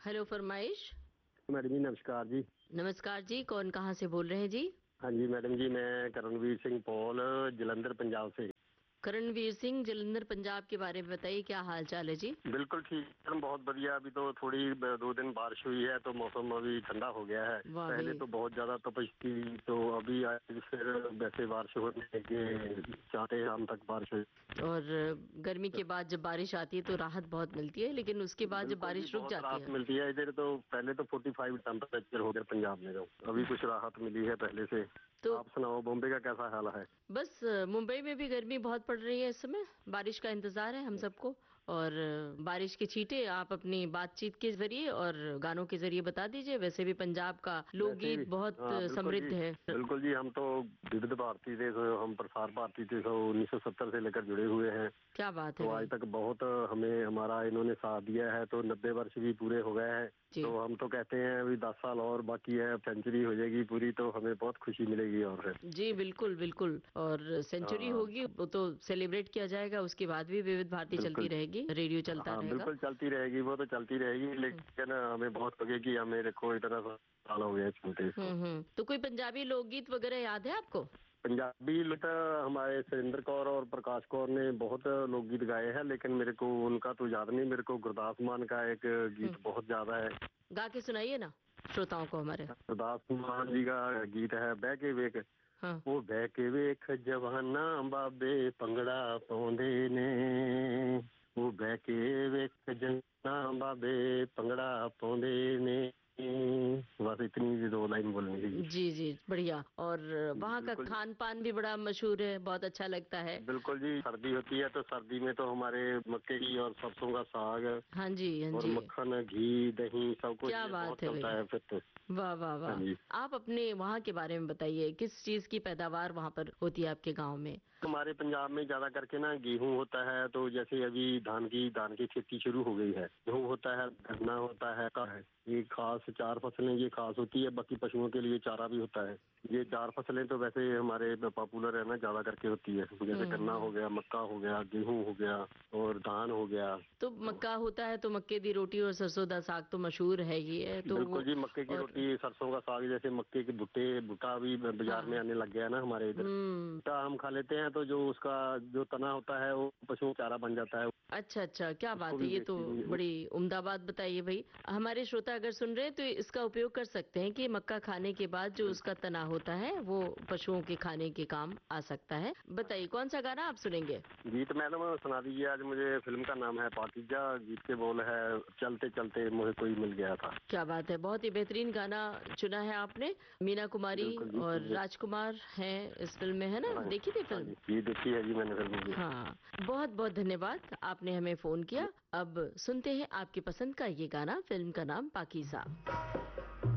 Hello फरमाइश। Madam जी नमस्कार जी। नमस्कार जी, कौन कहाँ से बोल रहे हैं जी? हाँ जी मैडम जी, मैं करणवीर सिंह पॉल जलंधर पंजाब से। करणवीर सिंह, जलंधर पंजाब के बारे में बताइए, क्या हाल चाल है जी? बिल्कुल ठीक है, बहुत बढ़िया। अभी तो थोड़ी 2 दिन बारिश हुई है तो मौसम अभी ठंडा हो गया है। वाह पहले भाई। तो बहुत ज्यादा तपिश थी, तो अभी आज फिर वैसे बारिश होने के चाहते शाम तक बारिश हुई। और गर्मी के बाद जब बारिश आती है तो राहत बहुत मिलती है, लेकिन उसके बाद जब बिल्कुल जी, बारिश रुक बहुत जाती राहत है। मिलती है। इधर तो पहले तो 45 टेम्परेचर हो गया पंजाब में, तो अभी कुछ राहत मिली है पहले से। तो आप सुनाओ, बॉम्बे का कैसा हाल है? बस मुंबई में भी गर्मी बहुत पड़ रही है इस समय। बारिश का इंतजार है हम सबको। और बारिश की छींटे आप अपनी बातचीत के जरिए और गानों के जरिए बता दीजिए। वैसे भी पंजाब का वैसे भी लोकगीत बहुत हाँ, बिल्कुल जी। समृद्ध है। बिल्कुल जी, हम तो विविध भारती थे, तो हम प्रसार भारती थे, तो 1970 से लेकर जुड़े हुए हैं। क्या बात है तो आज भाई। तक बहुत हमें हमारा इन्होंने साथ दिया है, तो 90 वर्ष भी पूरे हो गए हैं। जी तो हम तो कहते हैं अभी 10 साल और बाकी है, सेंचुरी हो जाएगी पूरी, तो हमें बहुत खुशी मिलेगी। और है जी, बिल्कुल बिल्कुल। और सेंचुरी हाँ। होगी वो तो सेलिब्रेट किया जाएगा, उसके बाद भी विविध भारती चलती बिल्कुल। रहेगी, रेडियो चलता हाँ रहेगा। बिल्कुल चलती रहेगी, वो तो चलती रहेगी, लेकिन हमें बहुत लगे कि हमें देखो इतना साल हो गया छूटे इसको। तो कोई पंजाबी लोकगीत वगैरह याद है आपको? पंजाबी लता हमारे सुरेंद्र कौर और प्रकाश कौर ने बहुत लोकगीत गाए हैं, लेकिन मेरे को उनका तो याद नहीं। मेरे को गुरदास मान का एक हम्म, गीत बहुत ज्यादा है। गा के सुनाइए ना श्रोताओं को हमारे। गुरदास मान जी का गीत है बह के वेख। हाँ। वो बह के वेख जवाना बाबे भंगड़ा पाउंदे ने। वो बह के वेख जवाना बाबे भंगड़ा पाउंदे ने। बस इतनी 2 लाइन बोलनी थी। जी जी, बढ़िया। और वहाँ का बिल्कुल। खान पान भी बड़ा मशहूर है, बहुत अच्छा लगता है। बिल्कुल जी, सर्दी होती है तो सर्दी में तो हमारे मक्के की और सरसों का साग हाँ जी हाँ और जी। मक्खन घी दही सब कुछ क्या ये बहुत बात है चलता भाई। है फिर तो। वाह वाह हाँ वाह। जी। आप अपने वहाँ के बारे में बताइए, किस चीज की पैदावार वहाँ पर होती है आपके गांव में? हमारे पंजाब में ज्यादा करके ना गेहूं होता है, तो जैसे अभी धान की खेती शुरू हो गई है। गेहूं होता है, गन्ना होता है, का है ये खास 4 फसलें ये खास होती है। बाकी पशुओं के लिए चारा भी होता है। ये 4 फसलें तो वैसे हमारे पॉपुलर है ना, ज्यादा करके होती है। जैसे गन्ना हो गया, मक्का हो गया, गेहूं हो गया और धान हो गया। तो मक्का होता है तो मक्के दी रोटी और सरसों दा साग तो मशहूर है ही है, तो बिल्कुल वो। जी, मक्के की और रोटी सरसों का साग, जैसे मक्के के भुट्टा भी बाजार में हाँ। आने लग गया है ना हमारे इधर। भुट्टा हम खा लेते हैं, तो जो उसका जो तना होता है वो पशुओं का चारा बन जाता है। अच्छा अच्छा, क्या उसको बात है, भी ये तो बेची। बड़ी उम्दा बात बताइए भाई। हमारे श्रोता अगर सुन रहे हैं तो इसका उपयोग कर सकते हैं कि मक्का खाने के बाद जो उसका तना होता है वो पशुओं के खाने के काम आ सकता है। बताइए कौन सा गाना आप सुनेंगे? गीत मैडम सुना दीजिए आज मुझे। फिल्म का नाम है पाकीजा, गीत के बोल है चलते चलते मुझे कोई मिल गया था। क्या बात है, बहुत ही बेहतरीन गाना चुना है आपने। मीना कुमारी बिल्कुल जी, और सुनिए। राजकुमार हैं इस फिल्म में, है ना? हाँ। देखी थी हाँ फिल्म? जी, ये देखी है जी मैंने फिल्म भी। हाँ। बहुत बहुत धन्यवाद, आपने हमें फोन किया। अब सुनते हैं आपकी पसंद का ये गाना, फिल्म का नाम पाकीज़ा।